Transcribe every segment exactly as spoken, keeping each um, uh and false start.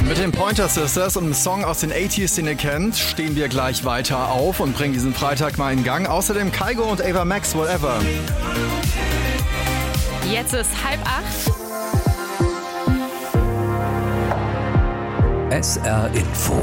Mit den Pointer Sisters und einem Song aus den achtziger, den ihr kennt, stehen wir gleich weiter auf und bringen diesen Freitag mal in Gang. Außerdem Kygo und Ava Max, Whatever. Jetzt ist halb acht. S R Info.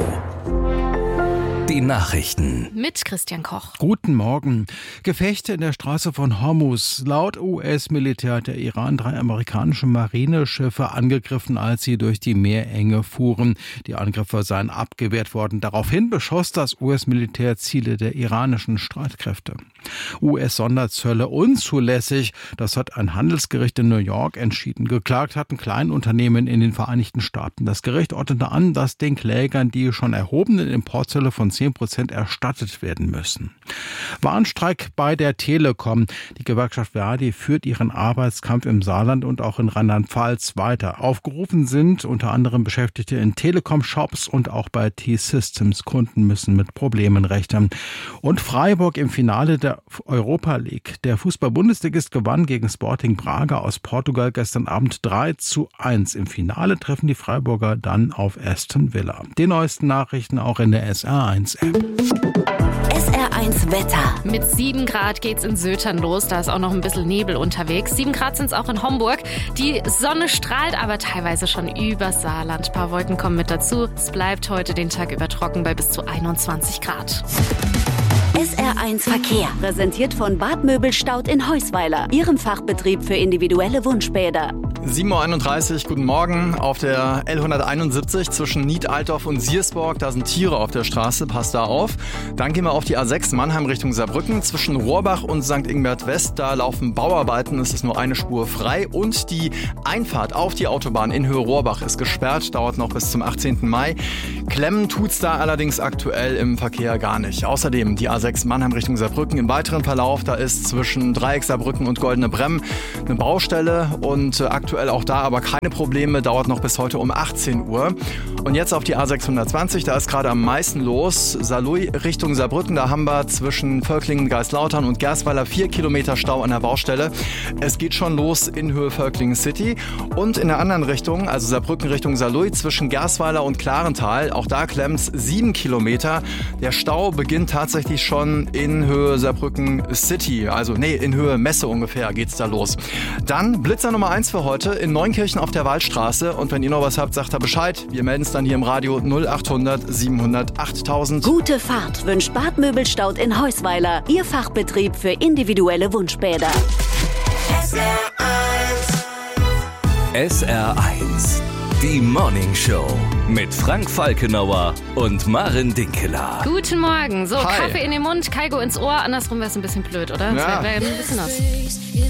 Die Nachrichten. Mit Christian Koch. Guten Morgen. Gefechte in der Straße von Hormuz. Laut U S-Militär hat der Iran drei amerikanische Marineschiffe angegriffen, als sie durch die Meerenge fuhren. Die Angriffe seien abgewehrt worden. Daraufhin beschoss das U S-Militär Ziele der iranischen Streitkräfte. U S-Sonderzölle unzulässig. Das hat ein Handelsgericht in New York entschieden. Geklagt hatten Kleinunternehmen in den Vereinigten Staaten. Das Gericht ordnete an, dass den Klägern die schon erhobenen Importzölle von zehn Prozent erstattet werden müssen. Warnstreik bei der Telekom. Die Gewerkschaft Verdi führt ihren Arbeitskampf im Saarland und auch in Rheinland-Pfalz weiter. Aufgerufen sind unter anderem Beschäftigte in Telekom-Shops und auch bei T-Systems. Kunden müssen mit Problemen rechnen. Und Freiburg im Finale der Europa League. Der Fußball-Bundesligist gewann gegen Sporting Braga aus Portugal gestern Abend drei zu eins. Im Finale treffen die Freiburger dann auf Aston Villa. Die neuesten Nachrichten auch in der S R eins App. S R eins Wetter. Mit sieben Grad geht's in Sötern los. Da ist auch noch ein bisschen Nebel unterwegs. sieben Grad sind es auch in Homburg. Die Sonne strahlt aber teilweise schon über Saarland. Ein paar Wolken kommen mit dazu. Es bleibt heute den Tag über trocken bei bis zu einundzwanzig Grad. S R eins Verkehr. Präsentiert von Bad Möbelstaud in Heusweiler. Ihrem Fachbetrieb für individuelle Wunschbäder. sieben Uhr einunddreißig, guten Morgen. Auf der L hunderteinundsiebzig zwischen Nied-Altdorf und Siersborg, da sind Tiere auf der Straße, passt da auf. Dann gehen wir auf die A sechs Mannheim Richtung Saarbrücken. Zwischen Rohrbach und Sankt Ingbert West, da laufen Bauarbeiten, es ist nur eine Spur frei. Und die Einfahrt auf die Autobahn in Höhe Rohrbach ist gesperrt, dauert noch bis zum achtzehnten Mai. Klemmen tut's da allerdings aktuell im Verkehr gar nicht. Außerdem die A sechs Mannheim Richtung Saarbrücken im weiteren Verlauf, da ist zwischen Dreieck Saarbrücken und Goldene Bremm eine Baustelle und äh, aktuell auch da aber keine Probleme, dauert noch bis heute um achtzehn Uhr. Und jetzt auf die A sechshundertzwanzig, da ist gerade am meisten los. Saarlouis Richtung Saarbrücken, da haben wir zwischen Völklingen, Geislautern und Gersweiler vier Kilometer Stau an der Baustelle. Es geht schon los in Höhe Völklingen City und in der anderen Richtung, also Saarbrücken Richtung Saarlouis, zwischen Gersweiler und Klarental, auch da klemmt's sieben Kilometer. Der Stau beginnt tatsächlich schon in Höhe Saarbrücken City, also nee, in Höhe Messe ungefähr geht's da los. Dann Blitzer Nummer eins für heute in Neunkirchen auf der Waldstraße und wenn ihr noch was habt, sagt da Bescheid. Wir melden es dann hier im Radio null achthundert siebenhundert achttausend. Gute Fahrt wünscht Bad Möbelstaud in Heusweiler. Ihr Fachbetrieb für individuelle Wunschbäder. S R eins. S R eins. Die Morning Show mit Frank Falkenauer und Maren Dinkeler. Guten Morgen. So, Hi. Kaffee in den Mund, Kygo ins Ohr. Andersrum wäre es ein bisschen blöd, oder? Das Ja. wäre wär ein bisschen aus.